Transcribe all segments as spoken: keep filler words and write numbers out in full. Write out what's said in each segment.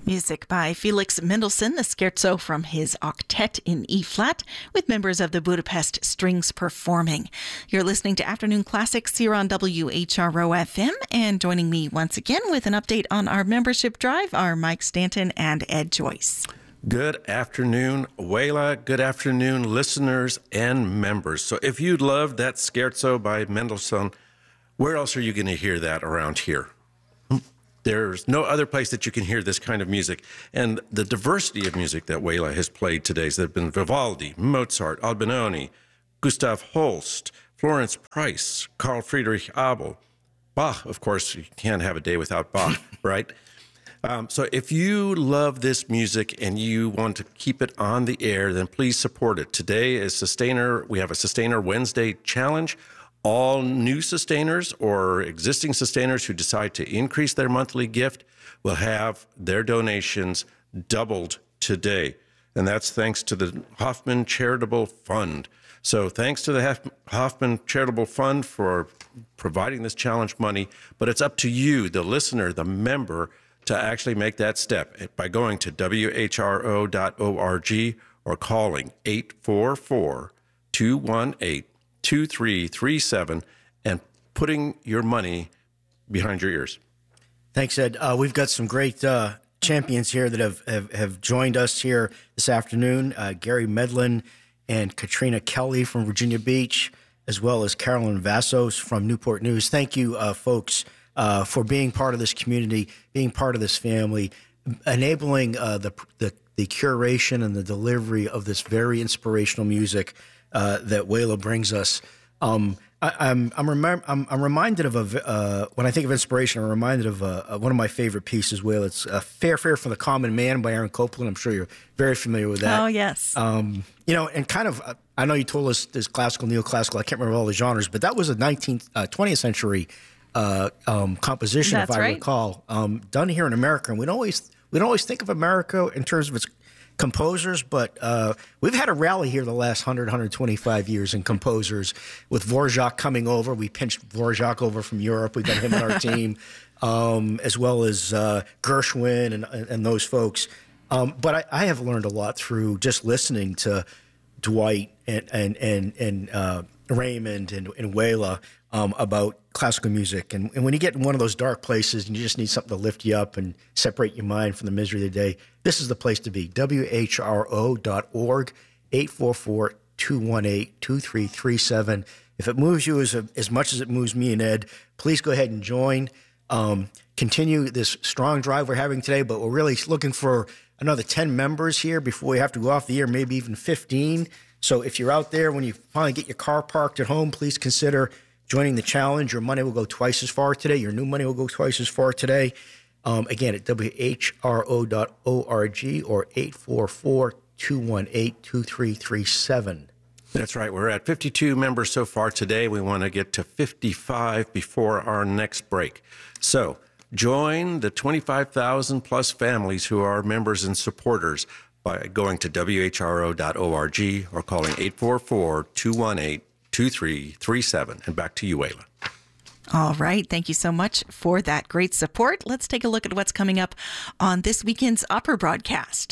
Music by Felix Mendelssohn, the scherzo from his octet in E-flat, with members of the Budapest Strings performing. You're listening to Afternoon Classics here on W H R O F M, and joining me once again with an update on our membership drive are Mike Stanton and Ed Joyce. Good afternoon, Wayla. Good afternoon, listeners and members. So if you loved that scherzo by Mendelssohn, where else are you going to hear that around here? There's no other place that you can hear this kind of music. And the diversity of music that Wayla has played today has been Vivaldi, Mozart, Albinoni, Gustav Holst, Florence Price, Carl Friedrich Abel, Bach. Of course, you can't have a day without Bach, right? Um, so if you love this music and you want to keep it on the air, then please support it. Today is Sustainer. We have a Sustainer Wednesday challenge. All new sustainers or existing sustainers who decide to increase their monthly gift will have their donations doubled today. And that's thanks to the Hoffman Charitable Fund. So thanks to the Hoffman Charitable Fund for providing this challenge money. But it's up to you, the listener, the member, to actually make that step by going to W H R O dot org or calling eight four four, two one eight, two three three seven and putting your money behind your ears. Thanks, Ed. Uh, we've got some great uh, champions here that have, have, have joined us here this afternoon. Uh, Gary Medlin and Katrina Kelly from Virginia Beach, as well as Carolyn Vassos from Newport News. Thank you, uh, folks, uh, for being part of this community, being part of this family, enabling uh, the, the, the curation and the delivery of this very inspirational music Uh, that Wayla brings us. Um, I, I'm I'm, remem- I'm I'm reminded of a uh, when I think of inspiration, I'm reminded of uh, one of my favorite pieces. Wayla, it's uh, "Fair Fare for the Common Man" by Aaron Copland. I'm sure you're very familiar with that. Oh yes. Um, you know, and kind of uh, I know you told us there's classical, neoclassical. I can't remember all the genres, but that was a nineteenth, uh, twentieth century uh, um, composition, That's if I right. recall, um, done here in America. And we don't always we don't always think of America in terms of its composers, but uh, we've had a rally here the last one hundred, one hundred twenty-five years in composers with Dvorak coming over. We pinched Dvorak over from Europe. We've got him on our team, um, as well as uh, Gershwin and, and those folks. Um, but I, I have learned a lot through just listening to Dwight and and and, and uh, Raymond and, and Wayla um, about classical music. And, and when you get in one of those dark places and you just need something to lift you up and separate your mind from the misery of the day, this is the place to be. W H R O dot org, eight four four, two one eight, two three three seven. If it moves you as, a, as much as it moves me and Ed, please go ahead and join. Um, continue this strong drive we're having today, but we're really looking for another ten members here before we have to go off the air, maybe even fifteen. So if you're out there, when you finally get your car parked at home, please consider joining the challenge. Your money will go twice as far today. Your new money will go twice as far today. Um, again, at W H R O dot org or eight four four, two one eight, two three three seven. That's right. We're at fifty-two members so far today. We want to get to fifty-five before our next break. So join the twenty-five thousand plus families who are members and supporters by going to W H R O dot org or calling eight four four, two one eight, two three three seven. And back to you, Wayla. All right. Thank you so much for that great support. Let's take a look at what's coming up on this weekend's opera broadcast.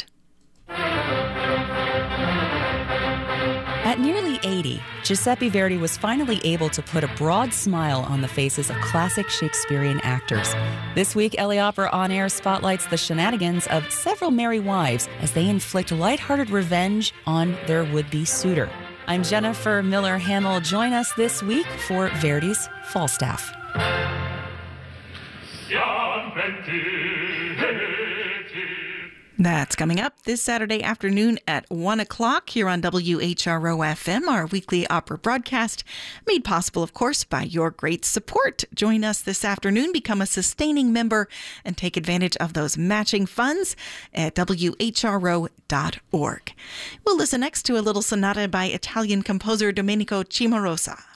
At nearly eighty, Giuseppe Verdi was finally able to put a broad smile on the faces of classic Shakespearean actors. This week, L A Opera On Air spotlights the shenanigans of several merry wives as they inflict lighthearted revenge on their would-be suitor. I'm Jennifer Miller Hamill. Join us this week for Verdi's Falstaff. That's coming up this Saturday afternoon at one o'clock here on W H R O F M, our weekly opera broadcast, made possible, of course, by your great support. Join us this afternoon, become a sustaining member, and take advantage of those matching funds at W H R O dot org. We'll listen next to a little sonata by Italian composer Domenico Cimarosa.